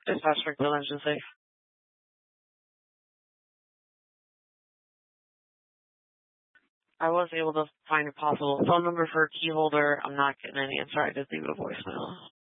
Dispatch Springfield Engine Safe. I was able to find a possible phone number for a key holder. I'm not getting any answer. I just leave it a voicemail.